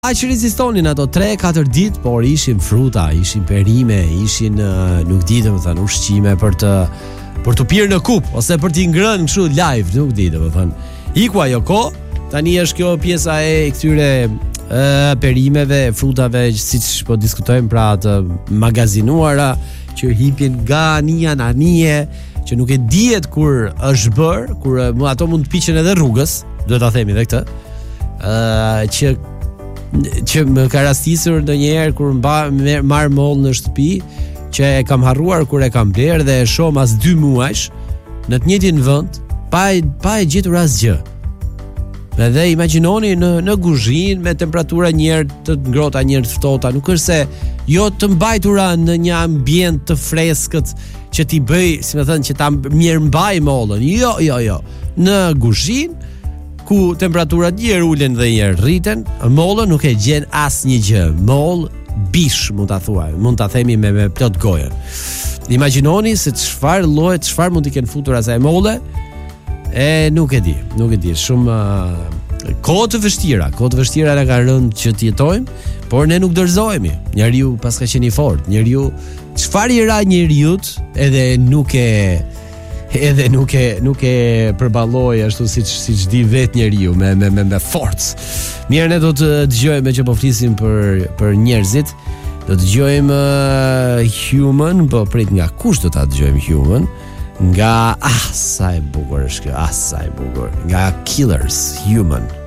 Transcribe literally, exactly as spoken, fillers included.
Aq rezistonin ato tre katër ditë, por ishin fruta, ishin perime, ishin uh, nuk di domethënë ushqime për të për të pirë në kup ose për t'i ngrënë kështu live, nuk di domethënë. Iku ajo kohë, tani është kjo pjesa e këtyre uh, perimeve, frutave, siç po diskutojmë, pra të magazinuara që hipin nga ania në anie, që nuk e dihet kur është bër, kur uh, ato mund të piqen edhe rrugës, duhet ta themi edhe këtë. ë uh, që që më ka rastisur ndonjëherë kur mba marr moll në shtëpi, që e kam harruar kur e kam bler dhe e shoh mas dy muajsh në të njëjtin vend, pa e, pa e gjetur asgjë. Edhe imagjinoni në në kuzhinë me temperatura një herë të ngrohta, një herë të ftohta, nuk është se jo të mbajtura në një ambient të freskët që ti bëj, si më thënë, që ta mirëmbaj mollën. Jo, jo, jo. Në kuzhinë ku temperaturat një herë ulen dhe një herë rriten, mollën nuk e gjen asnjë gjë. Moll bish, mund ta thuaj, mund ta themi me, me plot gojën. Imagjinoni se çfarë lloje, çfarë mund të kenë futur asaj molle, e nuk e di, nuk e di. Shumë uh, kohë të vështira, kohë të vështira na ka rënë që të jetojmë, por ne nuk dorëzohemi. Njeriu pas ka qenë i fortë. Njeriu çfarë i ra njeriu, edhe nuk e edhe nuk e nuk e përballoj ashtu siç siç di vet njeriu me me me, me forcë. Mirë, ne do të dëgjojmë që po flisim për për njerëzit. Do të dëgjojmë uh, Human, po prit nga kush do ta dëgjojmë Human? Nga ah sa e bukur është kjo, ah sa e bukur. Nga Killers, Human.